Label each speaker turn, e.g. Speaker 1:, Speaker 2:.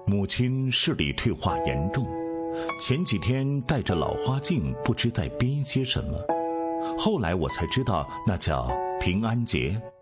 Speaker 1: 母亲视力退化严重，前几天戴着老花镜，不知在编些什么。后来我才知道，那叫平安节。